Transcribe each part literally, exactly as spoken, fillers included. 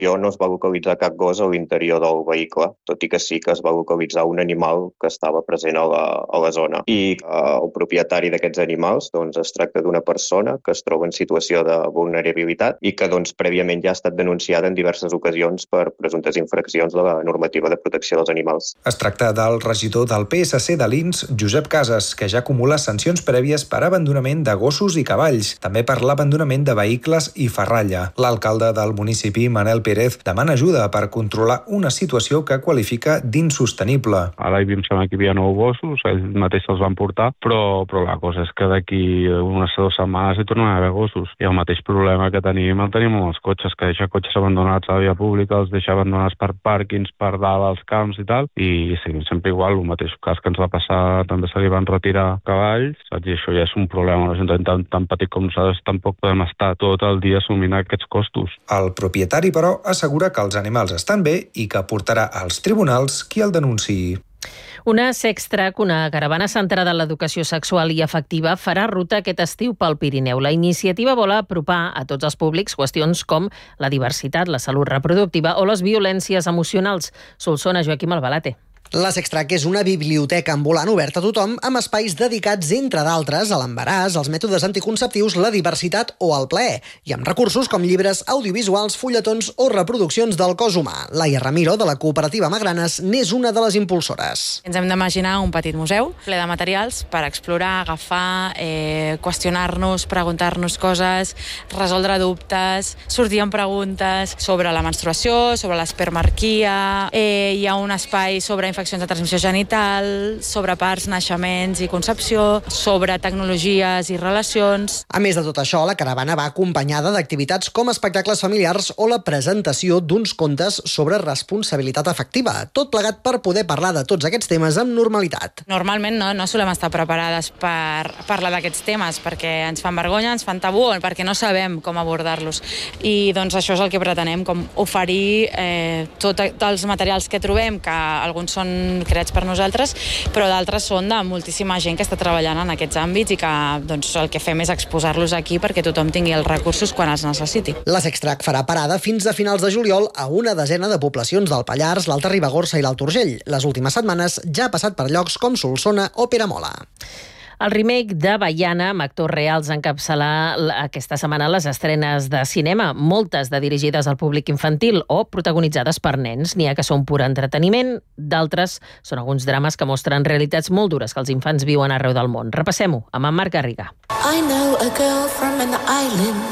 no es va localitzar cap gos a l'interior del vehicle, tot i que sí que es va localitzar un animal que estava present a la, a la zona. I eh, el propietari d'aquests animals doncs, es tracta d'una persona que es troba en situació de vulnerabilitat i que doncs, prèviament ja ha estat denunciada en diverses ocasions per presumptes infraccions de la normativa de protecció dels animals. Es tracta del regidor del P S C de Lins, Josep Casas, que ja acumula sancions prèvies per abandonament de gossos i cavalls, també per l'abandonament de vehicles i ferralla. L'alcalde del municipi, Manel Pérez, demana ajuda per controlar una situació que qualifica d'insostenible. A l'Aibi em sembla que hi havia nou gossos, ells mateixos se'ls van portar, però, però la cosa és que d'aquí unes dues setmanes hi tornen a haver gossos. I el mateix problema que tenim el tenim amb els cotxes, que deixa cotxes abandonats a la via pública, els deixa abandonats per pàrquings, per dalt als camps i tal, i sí, sempre igual, el mateix cas que ens va passar, també se li van retirar cavalls, saps? I això ja és un problema. Un ajuntament tan, tan petit com nosaltres tampoc podem estar tot el dia assumint aquests costos. El propietari, però, assegura que els animals estan bé i que portarà als tribunals qui el denunciï. Una Sextrac, una caravana centrada en l'educació sexual i afectiva, farà ruta aquest estiu pel Pirineu. La iniciativa vol apropar a tots els públics qüestions com la diversitat, la salut reproductiva o les violències emocionals. Solsona, Joaquim Albalate. La Sextrac és una biblioteca ambulant oberta a tothom amb espais dedicats, entre d'altres, a l'embaràs, als mètodes anticonceptius, la diversitat o el plaer, i amb recursos com llibres, audiovisuals, fulletons o reproduccions del cos humà. Laia Ramiro, de la cooperativa Magranes, n'és una de les impulsores. Ens hem d'imaginar un petit museu ple de materials per explorar, agafar, eh, qüestionar-nos, preguntar-nos coses, resoldre dubtes, sortir amb preguntes sobre la menstruació, sobre l'espermarquia, eh, hi ha un espai sobre infeccions de transmissió genital, sobre parts, naixements i concepció, sobre tecnologies i relacions. A més de tot això, la caravana va acompanyada d'activitats com espectacles familiars o la presentació d'uns contes sobre responsabilitat afectiva, tot plegat per poder parlar de tots aquests temes amb normalitat. Normalment no, no solem estar preparades per parlar d'aquests temes perquè ens fan vergonya, ens fan tabú, perquè no sabem com abordar-los. I doncs això és el que pretenem, com oferir eh, tots els materials que trobem, que alguns són creats per nosaltres, però d'altres són de moltíssima gent que està treballant en aquests àmbits i que doncs, el que fem és exposar-los aquí perquè tothom tingui els recursos quan els necessiti. La Sextrac farà parada fins a finals de juliol a una desena de poblacions del Pallars, l'Alta Ribagorça i l'Alt Urgell. Les últimes setmanes ja ha passat per llocs com Solsona o Peramola. El remake de Baiana, amb actors reals, encapçalar aquesta setmana les estrenes de cinema, moltes de dirigides al públic infantil o protagonitzades per nens. N'hi ha que són pur entreteniment, d'altres són alguns drames que mostren realitats molt dures que els infants viuen arreu del món. Repassem-ho amb en Marc Garriga. I know a girl from an island.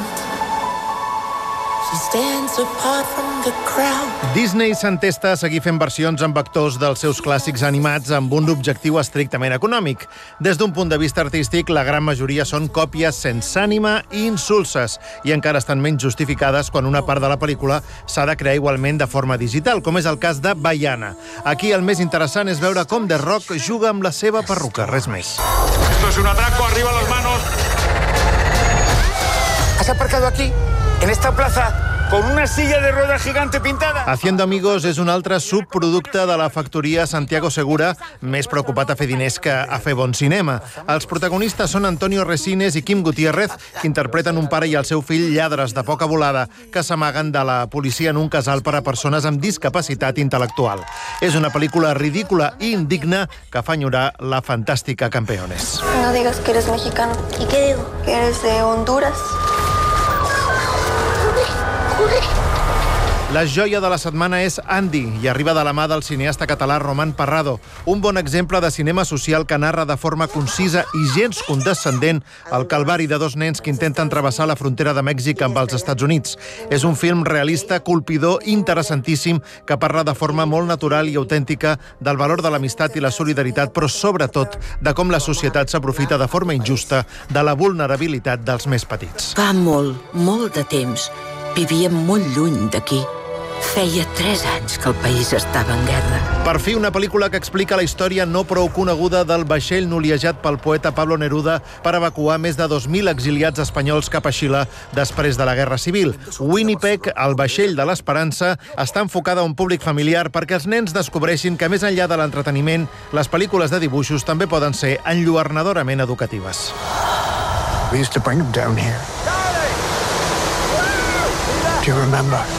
Disney s'entesta a seguir fent versions amb actors dels seus clàssics animats amb un objectiu estrictament econòmic. Des d'un punt de vista artístic, la gran majoria són còpies sense ànima i insulses, i encara estan menys justificades quan una part de la pel·lícula s'ha de crear igualment de forma digital, com és el cas de Baiana. Aquí el més interessant és veure com The Rock juga amb la seva perruca, res més. Esto es un atraco, arriba las manos. ¿Has aparcado aquí? En esta plaza, con una silla de ruedas gigante pintada. Haciendo Amigos és un altre subproducte de la factoria Santiago Segura, més preocupat a fer diners que a fer bon cinema. Els protagonistes són Antonio Resines i Quim Gutiérrez, que interpreten un pare i el seu fill lladres de poca volada, que s'amaguen de la policia en un casal per a persones amb discapacitat intel·lectual. És una pel·lícula ridícula i indigna que fa enyorar la fantàstica Campeones. No digas que eres mexicano. ¿Y qué digo? Que eres de Honduras. La joia de la setmana és Andy i arriba de la mà del cineasta català Roman Parrado, un bon exemple de cinema social que narra de forma concisa i gens condescendent el calvari de dos nens que intenten travessar la frontera de Mèxic amb els Estats Units. És un film realista, colpidor, interessantíssim, que parla de forma molt natural i autèntica del valor de l'amistat i la solidaritat, però sobretot de com la societat s'aprofita de forma injusta de la vulnerabilitat dels més petits. Fa molt, molt de temps vivíem molt lluny d'aquí. Feia tres anys que el país estava en guerra. Per fi, una pel·lícula que explica la història no prou coneguda del vaixell noliejat pel poeta Pablo Neruda per evacuar més de dos mil exiliats espanyols cap a Xile després de la Guerra Civil. Winnipeg, el vaixell de l'esperança, està enfocada a un públic familiar perquè els nens descobreixin que més enllà de l'entreteniment, les pel·lícules de dibuixos també poden ser enlluernadorament educatives. We used to bring them down here. Do you remember?